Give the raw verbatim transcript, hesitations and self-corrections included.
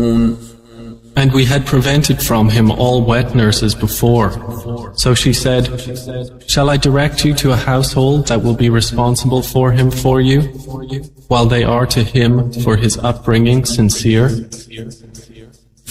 يصومون. And we had prevented from him all wet nurses before. So she said, "Shall I direct you to a household that will be responsible for him for you, while they are to him for his upbringing sincere?"